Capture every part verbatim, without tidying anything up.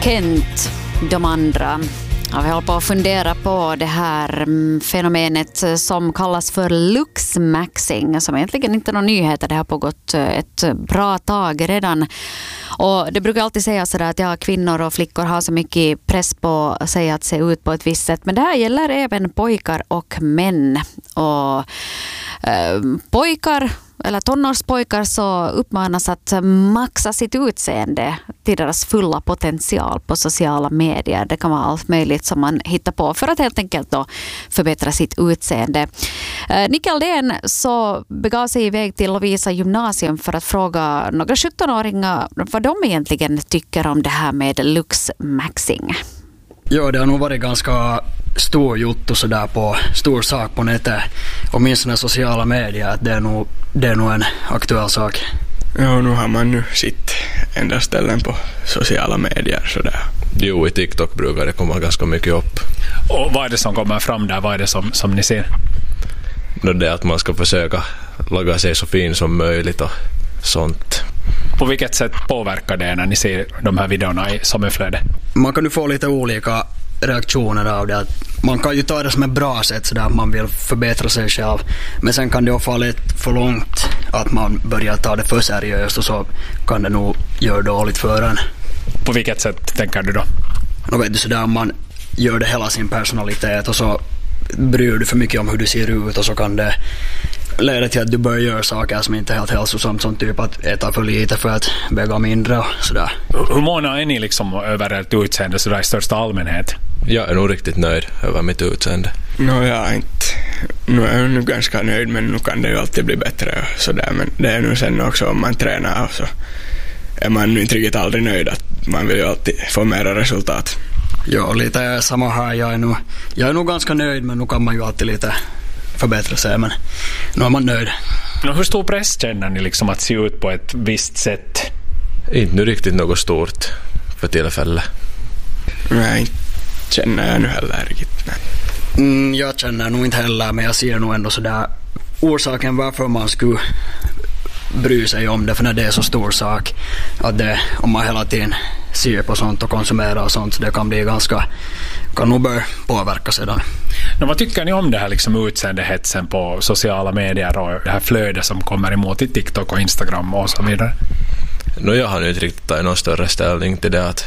Kent, de andra. Ja, vi håller på att fundera på det här fenomenet som kallas för luxmaxing, som egentligen inte är någon nyhet. Det har pågått ett bra tag redan. Och det brukar alltid säga sådär att ja, kvinnor och flickor har så mycket press på sig att se ut på ett visst sätt. Men det här gäller även pojkar och män. Och eh, pojkar eller tonårspojkar så uppmanas att maxa sitt utseende till deras fulla potential på sociala medier. Det kan vara allt möjligt som man hittar på för att helt enkelt då förbättra sitt utseende. Eh, Nick Aldén så begav sig iväg till Lovisa gymnasium för att fråga några sjuttonåringar vad de egentligen tycker om det här med luxmaxing. Ja, det har nog varit ganska stor gjort och sådär på stor sak på nätet, åtminstone sociala medier, att det är nog, det är nog en aktuell sak. Ja, nu har man nu sitt enda ställen på sociala medier sådär. Jo, i TikTok brukar det komma ganska mycket upp. Och vad är det som kommer fram där? Vad är det som, som ni ser? No, det är att man ska försöka laga sig så fin som möjligt och sånt. På vilket sätt påverkar det när ni ser de här videorna i sommarflödet? Man kan ju få lite olika reaktioner av det. Man kan ju ta det som ett bra sätt så där att man vill förbättra sig själv. Men sen kan det också falla för långt att man börjar ta det för seriöst och så kan det nog göra dåligt för en. På vilket sätt tänker du då? Nå vet du sådär, om man gör det hela sin personalitet och så bryr du för mycket om hur du ser ut och så kan det leda till att du börjar göra saker som inte är helt hälsosamt, som typ att äta för lite för att väga mindre och sådär. Hur många är ni liksom över ert utseende sådär i största allmänhet? Jag är nog riktigt nöjd över mitt utseende. Nå, jag är inte. Nu är jag nu ganska nöjd, men nu kan det ju alltid bli bättre och sådär. Men det är nu sen också om man tränar och så är man inte riktigt aldrig nöjd, att man vill ju alltid få mera resultat. Ja, lite samma här. Jag är nog, jag är nog ganska nöjd, men nu kan man ju alltid lite förbättra sig, men nu är man nöjd. Men hur stor press känner ni liksom att se ut på ett visst sätt? Inte nu riktigt något stort för tillfället. Nej, inte känner jag nu heller riktigt. Mm, jag känner nog inte heller, men jag ser nog ändå sådär orsaken varför man skulle bry sig om det, för när det är så stor sak att det, om man hela tiden ser på sånt och konsumerar och sånt, så det kan bli ganska, kan nog börja påverka sedan. Men vad tycker ni om det här liksom utseendehetsen på sociala medier och det här flödet som kommer emot i TikTok och Instagram och så vidare? No, jag har nu inte riktigt tagit någon större ställning till det, att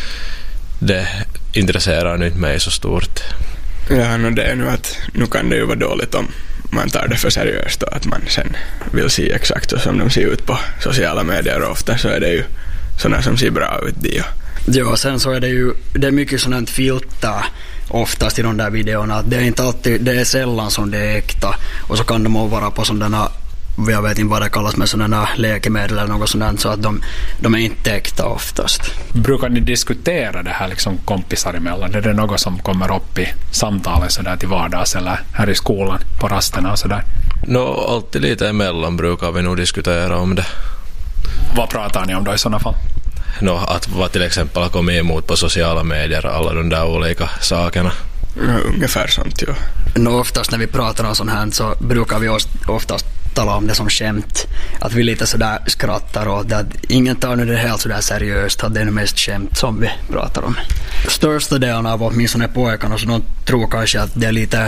det intresserar nu inte mig så stort. Ja, no, det är nu att nu kan det ju vara dåligt om man tar det för seriöst och att man sen vill se exakt så som de ser ut på sociala medier, och ofta så är det ju sådana som ser bra ut de. Ja, sen så är det ju det är mycket sådant filter oftast i de där videorna, att det är inte alltid, det är sällan som det är äkta, och så kan de också vara på sådana, jag vet inte vad det kallas, med sådana läkemedel eller något sådant, så att de, de är inte äkta oftast. Brukar ni diskutera det här liksom kompisar emellan? Är det något som kommer upp i samtalet sådär till vardags eller här i skolan på rasterna och sådär? No, alltid lite emellan brukar vi nog diskutera om det. Vad pratar ni om då i sådana fall? No, att vad till exempel har kommit emot på sociala medier, alla de där olika sakerna. Ja, ungefär sånt, jo. No, oftast när vi pratar om sånt här så brukar vi oftast tala om det som skämt. Att vi lite sådär skrattar åt det. Att ingen tar nu det helt sådär seriöst. Att det är mest skämt som vi pratar om. Största delen av åtminstone pojkarna, så de tror kanske att det är lite...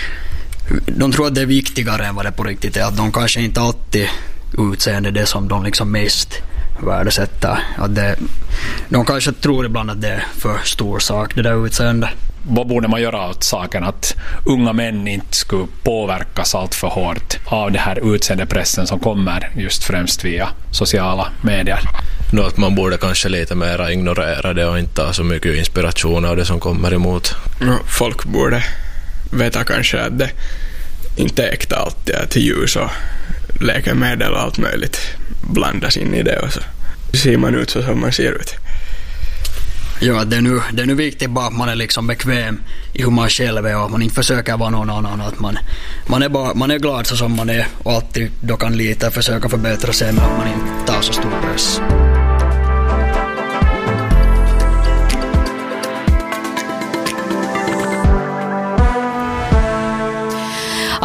De tror att det är viktigare än vad det på riktigt är. Att de kanske inte alltid utseende det som de liksom mest värdesätter. Att det, de kanske tror ibland att det är för stor sak, det där utseende. Vad borde man göra åt saken att unga män inte skulle påverkas allt för hårt av det här utseendepressen som kommer just främst via sociala medier? No, att man borde kanske lite mer ignorera det och inte ha så mycket inspiration av det som kommer emot. No, folk borde veta kanske att det inte är äkta alltid, att ljus och läkemedel och allt möjligt blandas in i det, och så ser man ut så som man ser ut. Ja, det är, nu, det är nu viktigt bara att man är liksom bekväm i hur man själv är och att man inte försöker vara någon annan. Att man, man, är bara, man är glad så som man är och alltid då kan lite försöka förbättra sig, men att man inte tar så stor press.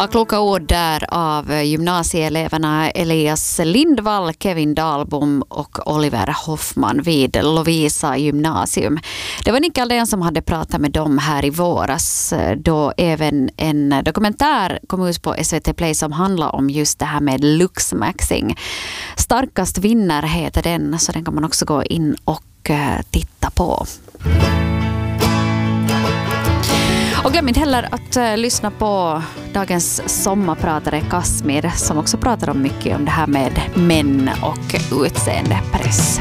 Ja, kloka ord där av gymnasieeleverna Elias Lindvall, Kevin Dahlbom och Oliver Hoffman vid Lovisa gymnasium. Det var Nick Aldén som hade pratat med dem här i våras, då även en dokumentär kom ut på S V T Play som handlar om just det här med luxmaxing. Starkast vinner heter den, så den kan man också gå in och titta på. Och glöm inte heller att uh, lyssna på dagens sommarpratare Kasmir som också pratar om mycket om det här med män och utseendepress.